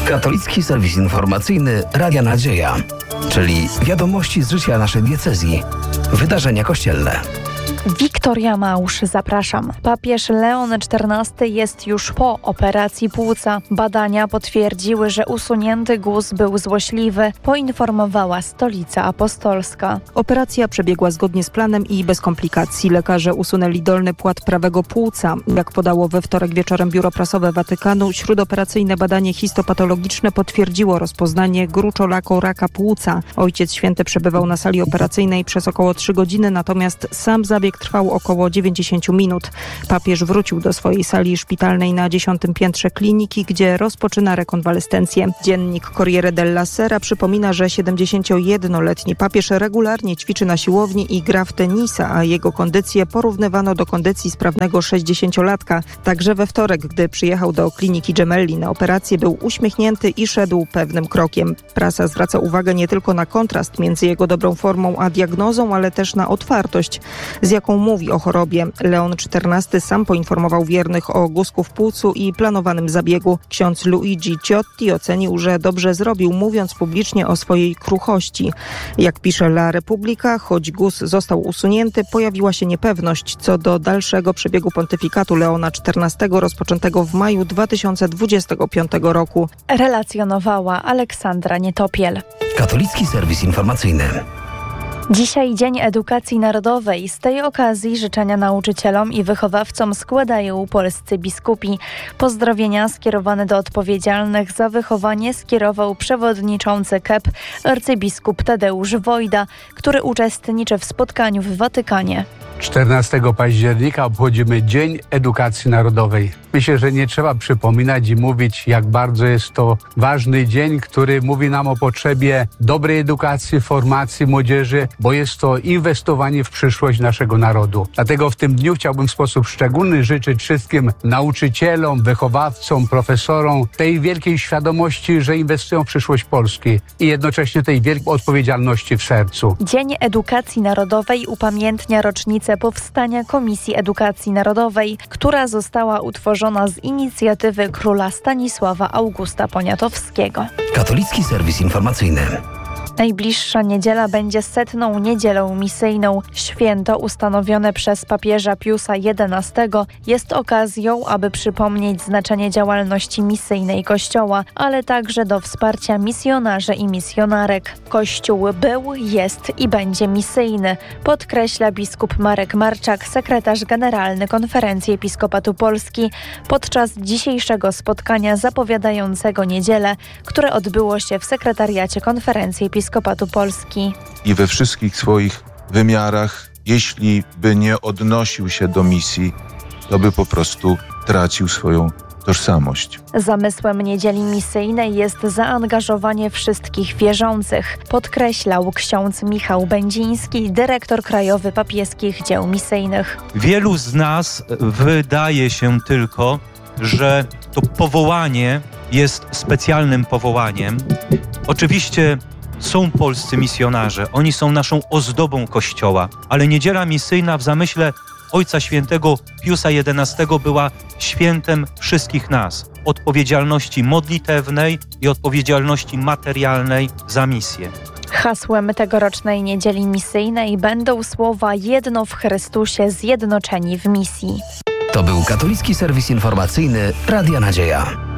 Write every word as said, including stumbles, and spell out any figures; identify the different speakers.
Speaker 1: Katolicki serwis informacyjny Radia Nadzieja, czyli wiadomości z życia naszej diecezji, wydarzenia kościelne.
Speaker 2: Wiktoria Małsz, zapraszam. Papież Leon czternasty jest już po operacji płuca. Badania potwierdziły, że usunięty guz był złośliwy, poinformowała Stolica Apostolska.
Speaker 3: Operacja przebiegła zgodnie z planem i bez komplikacji. Lekarze usunęli dolny płat prawego płuca. Jak podało we wtorek wieczorem Biuro Prasowe Watykanu, śródoperacyjne badanie histopatologiczne potwierdziło rozpoznanie gruczołako raka płuca. Ojciec Święty przebywał na sali operacyjnej przez około trzy godziny, natomiast sam zabieg trwał około dziewięćdziesiąt minut. Papież wrócił do swojej sali szpitalnej na dziesiątym piętrze kliniki, gdzie rozpoczyna rekonwalescencję. Dziennik Corriere della Sera przypomina, że siedemdziesięciojednoletni papież regularnie ćwiczy na siłowni i gra w tenisa, a jego kondycję porównywano do kondycji sprawnego sześćdziesięciolatka. Także we wtorek, gdy przyjechał do kliniki Gemelli na operację, był uśmiechnięty i szedł pewnym krokiem. Prasa zwraca uwagę nie tylko na kontrast między jego dobrą formą a diagnozą, ale też na otwartość, z jaką mówi o chorobie. Leon czternasty sam poinformował wiernych o guzku w płucu i planowanym zabiegu. Ksiądz Luigi Ciotti ocenił, że dobrze zrobił, mówiąc publicznie o swojej kruchości. Jak pisze La Repubblica, choć guz został usunięty, pojawiła się niepewność co do dalszego przebiegu pontyfikatu Leona czternastego rozpoczętego w maju dwa tysiące dwudziestego piątego roku.
Speaker 2: Relacjonowała Aleksandra Nietopiel.
Speaker 1: Katolicki serwis informacyjny.
Speaker 2: Dzisiaj Dzień Edukacji Narodowej. Z tej okazji życzenia nauczycielom i wychowawcom składają polscy biskupi. Pozdrowienia skierowane do odpowiedzialnych za wychowanie skierował przewodniczący K E P arcybiskup Tadeusz Wojda, który uczestniczy w spotkaniu w Watykanie.
Speaker 4: czternastego października obchodzimy Dzień Edukacji Narodowej. Myślę, że nie trzeba przypominać i mówić, jak bardzo jest to ważny dzień, który mówi nam o potrzebie dobrej edukacji, formacji młodzieży, bo jest to inwestowanie w przyszłość naszego narodu. Dlatego w tym dniu chciałbym w sposób szczególny życzyć wszystkim nauczycielom, wychowawcom, profesorom tej wielkiej świadomości, że inwestują w przyszłość Polski i jednocześnie tej wielkiej odpowiedzialności w sercu.
Speaker 2: Dzień Edukacji Narodowej upamiętnia rocznicę powstania Komisji Edukacji Narodowej, która została utworzona z inicjatywy króla Stanisława Augusta Poniatowskiego.
Speaker 1: Katolicki serwis informacyjny.
Speaker 2: Najbliższa niedziela będzie setną niedzielą misyjną. Święto ustanowione przez papieża Piusa jedenastego jest okazją, aby przypomnieć znaczenie działalności misyjnej Kościoła, ale także do wsparcia misjonarzy i misjonarek. Kościół był, jest i będzie misyjny, podkreśla biskup Marek Marczak, sekretarz generalny Konferencji Episkopatu Polski, podczas dzisiejszego spotkania zapowiadającego niedzielę, które odbyło się w sekretariacie Konferencji Episkopatu Polski.
Speaker 5: I we wszystkich swoich wymiarach, jeśli by nie odnosił się do misji, to by po prostu tracił swoją tożsamość.
Speaker 2: Zamysłem niedzieli misyjnej jest zaangażowanie wszystkich wierzących, podkreślał ksiądz Michał Będziński, dyrektor krajowy papieskich dzieł misyjnych.
Speaker 6: Wielu z nas wydaje się tylko, że to powołanie jest specjalnym powołaniem. Oczywiście są polscy misjonarze, oni są naszą ozdobą Kościoła, ale niedziela misyjna w zamyśle Ojca Świętego Piusa jedenastego była świętem wszystkich nas, odpowiedzialności modlitewnej i odpowiedzialności materialnej za misję.
Speaker 2: Hasłem tegorocznej niedzieli misyjnej będą słowa „Jedno w Chrystusie, zjednoczeni w misji”.
Speaker 1: To był katolicki serwis informacyjny Radia Nadzieja.